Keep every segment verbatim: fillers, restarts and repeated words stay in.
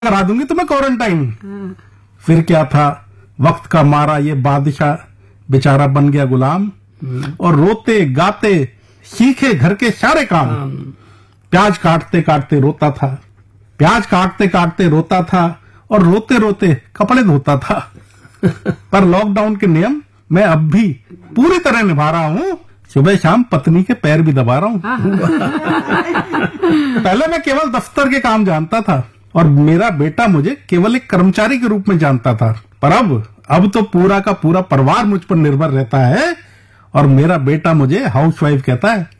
करा दूंगी तुम्हें क्वारंटाइन। फिर क्या था, वक्त का मारा ये बादशाह बेचारा बन गया गुलाम, और रोते गाते सीखे घर के सारे काम। प्याज काटते काटते रोता था, प्याज काटते काटते रोता था, और रोते रोते कपड़े धोता था। पर लॉकडाउन के नियम मैं अब भी पूरी तरह निभा रहा हूँ। सुबह शाम पत्नी के पैर भी दबा रहा हूँ। पहले मैं केवल दफ्तर के काम जानता था और मेरा बेटा मुझे केवल एक कर्मचारी के रूप में जानता था, पर अब अब तो पूरा का पूरा परिवार मुझ पर निर्भर रहता है और मेरा बेटा मुझे हाउसवाइफ कहता है।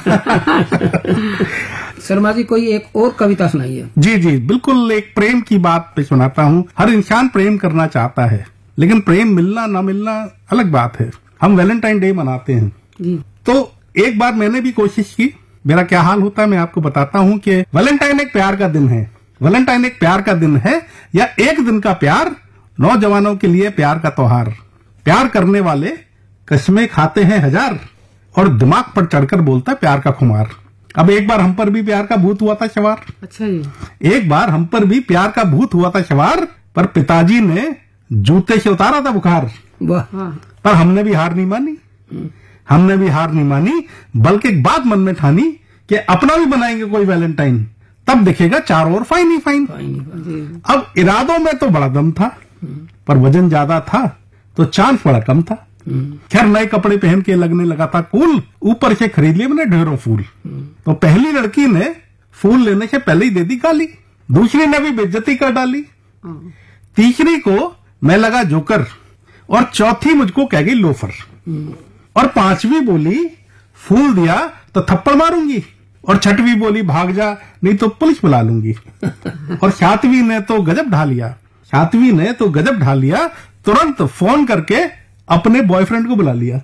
शर्मा जी, कोई एक और कविता सुनाइए। जी जी बिल्कुल, एक प्रेम की बात पे सुनाता हूँ। हर इंसान प्रेम करना चाहता है, लेकिन प्रेम मिलना ना मिलना अलग बात है। हम वैलेंटाइन डे मनाते हैं जी। तो एक बार मैंने भी कोशिश की। मेरा क्या हाल होता है मैं आपको बताता हूँ कि वैलेंटाइन एक प्यार का दिन है। वैलेंटाइन एक प्यार का दिन है, या एक दिन का प्यार, नौजवानों के लिए प्यार का त्योहार। प्यार करने वाले कस्में खाते हैं हजार, और दिमाग पर चढ़कर बोलता है प्यार का खुमार। अब एक बार हम पर भी प्यार का भूत हुआ था सवार। अच्छा जी। एक बार हम पर भी प्यार का भूत हुआ था सवार, पर पिताजी ने जूते से उतारा था बुखार। वाह। पर हमने भी हार नहीं मानी, हमने भी हार नहीं मानी, बल्कि एक बात मन में ठानी कि अपना भी बनाएंगे कोई वैलेंटाइन, तब दिखेगा चारों ओर फाइन ही फाइन। अब इरादों में तो बड़ा दम था, पर वजन ज्यादा था तो चांस बड़ा कम था। खैर नए कपड़े पहन के लगने लगा था कूल, ऊपर से खरीद लिए मैंने ढेरों फूल। तो पहली लड़की ने फूल लेने से पहले ही दे दी गाली, दूसरी ने भी बेइज्जती कर डाली, तीसरी को मैं लगा जोकर, और चौथी मुझको कह गई लोफर, और पांचवी बोली फूल दिया तो थप्पड़ मारूंगी, और छठवीं बोली भाग जा नहीं तो पुलिस बुला लूंगी, और सातवीं ने तो गजब ढा लिया, सातवीं ने तो गजब ढा लिया, तुरंत फोन करके अपने बॉयफ्रेंड को बुला लिया,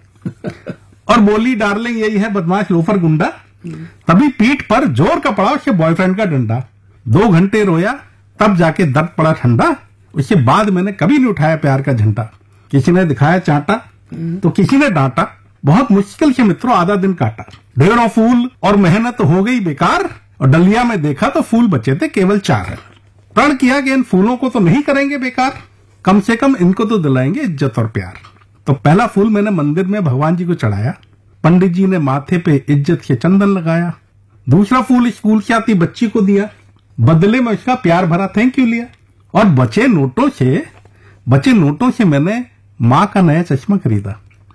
और बोली डार्लिंग यही है बदमाश लोफर गुंडा। तभी पीठ पर जोर का पड़ा उसके बॉयफ्रेंड का डंडा। दो घंटे रोया तब जाके दर्द पड़ा ठंडा। उसके बाद मैंने कभी नहीं उठाया प्यार का झंडा। किसी ने दिखाया चांटा तो किसी ने डांटा, बहुत मुश्किल से मित्रों आधा दिन काटा। ढेरों फूल और मेहनत हो गई बेकार, और डलिया में देखा तो फूल बचे थे केवल चार। प्रण किया कि इन फूलों को तो नहीं करेंगे बेकार, कम से कम इनको तो दिलाएंगे इज्जत और प्यार। तो पहला फूल मैंने मंदिर में भगवान जी को चढ़ाया, पंडित जी ने माथे पे इज्जत से चंदन लगाया। दूसरा फूल स्कूल से आती बच्ची को दिया, बदले में उसका प्यार भरा थैंक यू लिया। और बचे नोटों से बचे नोटों से मैंने माँ का नया चश्मा खरीदा।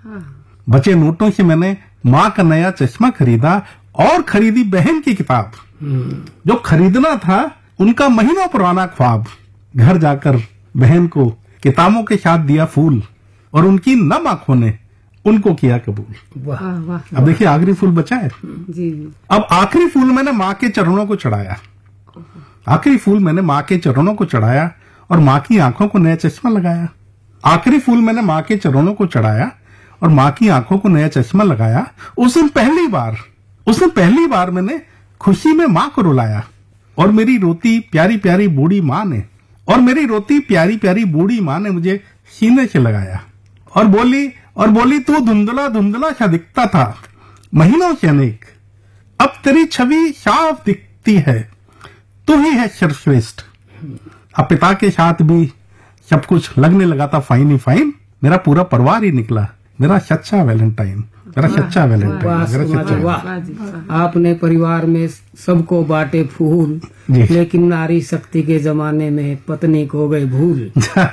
बचे नोटों से मैंने माँ का नया चश्मा खरीदा, और खरीदी बहन की किताब। जो खरीदना था उनका महीनों पुराना ख्वाब। घर जाकर बहन को किताबों के साथ दिया फूल, और उनकी नम आंखों ने उनको किया कबूल। वाह वाह। अब देखिए आखिरी फूल बचा है। जी। अब आखिरी फूल मैंने माँ के चरणों को चढ़ाया, आखिरी फूल मैंने माँ के चरणों को चढ़ाया, और माँ की आंखों को नया चश्मा लगाया। आखिरी फूल मैंने माँ के चरणों को चढ़ाया, और माँ की आंखों को नया चश्मा लगाया। उस दिन पहली बार उस दिन पहली बार मैंने खुशी में माँ को रुलाया, और मेरी रोती प्यारी प्यारी बूढ़ी माँ ने और मेरी रोती प्यारी प्यारी बूढ़ी माँ ने मुझे सीने से लगाया, और बोली और बोली तू धुंधला धुंधला सा दिखता था महीनों से अनेक, अब तेरी छवि साफ दिखती है, तू ही है सर्वश्रेष्ठ। अब पिता के साथ भी सब कुछ लगने लगा था फाइन ही फाइन। मेरा पूरा परिवार ही निकला मेरा सच्चा वैलेंटाइन, मेरा सच्चा वैलेंटाइन, मेरा सच्चा। वाह। आपने परिवार में सबको बांटे फूल, लेकिन नारी शक्ति के जमाने में पत्नी को गए भूल।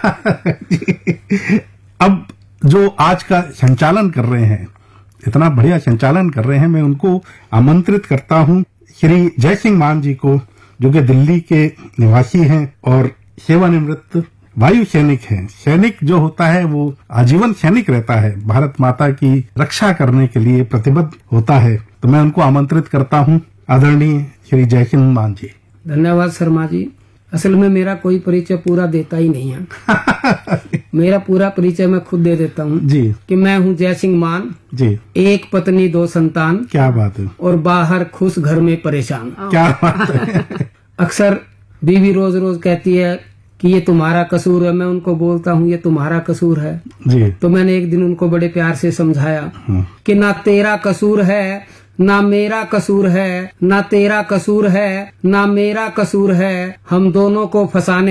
अब जो आज का संचालन कर रहे हैं, इतना बढ़िया संचालन कर रहे हैं, मैं उनको आमंत्रित करता हूँ, श्री जय सिंह मान जी को, जो कि दिल्ली के निवासी हैं और सेवानिवृत्त वायु सैनिक हैं। सैनिक जो होता है वो आजीवन सैनिक रहता है, भारत माता की रक्षा करने के लिए प्रतिबद्ध होता है। तो मैं उनको आमंत्रित करता हूँ, आदरणीय श्री जय सिंह मान जी। धन्यवाद शर्मा जी। असल में मेरा कोई परिचय पूरा देता ही नहीं है। मेरा पूरा परिचय मैं खुद दे देता हूँ जी, कि मैं हूँ जय सिंह मान जी, एक पत्नी दो संतान। क्या बात है। और बाहर खुश घर में परेशान। क्या बात है। अक्सर बीवी रोज रोज कहती है कि ये तुम्हारा कसूर है, मैं उनको बोलता हूँ ये तुम्हारा कसूर है जी। तो मैंने एक दिन उनको बड़े प्यार से समझाया कि ना तेरा कसूर है ना मेरा कसूर है ना तेरा कसूर है ना मेरा कसूर है, हम दोनों को फंसाने